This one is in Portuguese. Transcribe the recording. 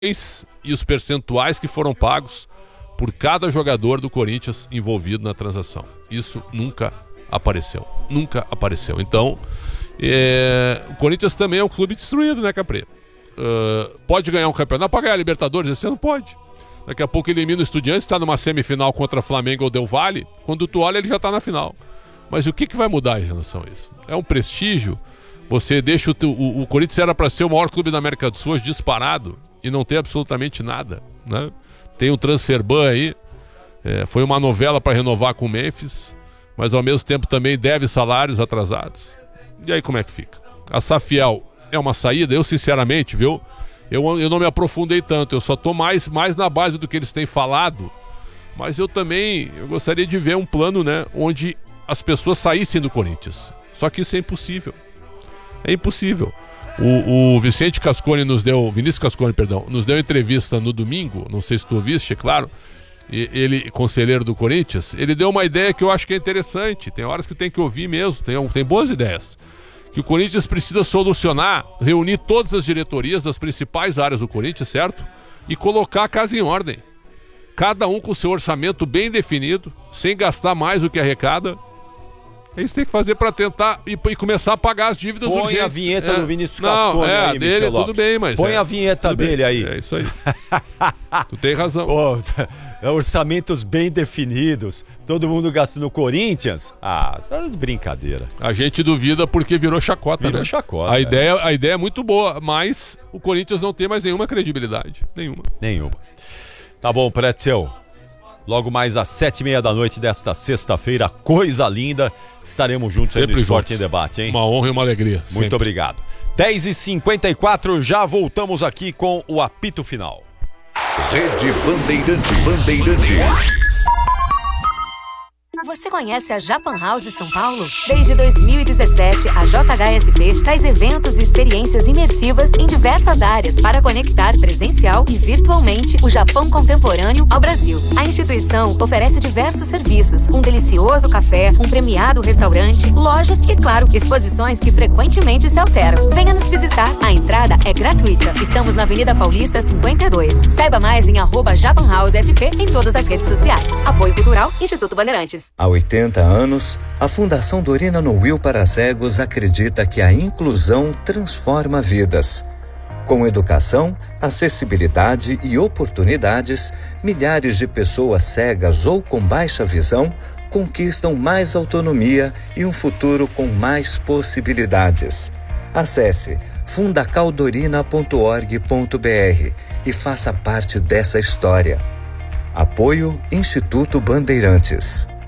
e os percentuais que foram pagos por cada jogador do Corinthians envolvido na transação. Isso nunca apareceu. Nunca apareceu. Então, o Corinthians também é um clube destruído, né, Caprê? Pode ganhar um campeonato, pode ganhar a Libertadores, esse ano pode. Daqui a pouco elimina o Estudiantes, está numa semifinal contra Flamengo ou Del Valle. Quando tu olha, ele já está na final. Mas o que vai mudar em relação a isso? É um prestígio. Você deixa o Corinthians era para ser o maior clube da América do Sul, disparado, e não tem absolutamente nada, né? Tem um transfer ban aí, foi uma novela para renovar com o Memphis, mas ao mesmo tempo também deve salários atrasados. E aí como é que fica? A Safiel é uma saída? Eu sinceramente, viu? Eu não me aprofundei tanto, eu só tô mais na base do que eles têm falado, mas eu gostaria de ver um plano, né, onde as pessoas saíssem do Corinthians. Só que isso é impossível. É impossível. O Vinícius Cascone nos deu entrevista no domingo, não sei se tu ouviste, é claro, ele, conselheiro do Corinthians, ele deu uma ideia que eu acho que é interessante, tem horas que tem que ouvir mesmo, tem boas ideias, que o Corinthians precisa solucionar, reunir todas as diretorias das principais áreas do Corinthians, certo? E colocar a casa em ordem, cada um com seu orçamento bem definido, sem gastar mais do que arrecada. Eles têm que fazer para tentar e começar a pagar as dívidas urgentes. Põe a vinheta do Vinícius Cascone aí, dele, Michel Lopes. Tudo bem, mas... Põe a vinheta dele aí. É isso aí. Tu tem razão. Orçamentos bem definidos, todo mundo gastando no Corinthians. Brincadeira. A gente duvida porque virou chacota, Virou né? chacota. A ideia é muito boa, mas o Corinthians não tem mais nenhuma credibilidade. Nenhuma. Tá bom, Pretzel. Logo mais às 7h30 da noite desta sexta-feira, coisa linda, estaremos juntos aí no Esporte em Debate, hein? Uma honra e uma alegria. Muito obrigado. 10h54, já voltamos aqui com o apito final. Rede Bandeirantes. Você conhece a Japan House São Paulo? Desde 2017, a JHSP traz eventos e experiências imersivas em diversas áreas para conectar presencial e virtualmente o Japão contemporâneo ao Brasil. A instituição oferece diversos serviços, um delicioso café, um premiado restaurante, lojas e, claro, exposições que frequentemente se alteram. Venha nos visitar. A entrada é gratuita. Estamos na Avenida Paulista 52. Saiba mais em @JapanHouseSP em todas as redes sociais. Apoio Cultural, Instituto Bandeirantes. Há 80 anos, a Fundação Dorina Noil para Cegos acredita que a inclusão transforma vidas. Com educação, acessibilidade e oportunidades, milhares de pessoas cegas ou com baixa visão conquistam mais autonomia e um futuro com mais possibilidades. Acesse fundacaldorina.org.br e faça parte dessa história. Apoio Instituto Bandeirantes.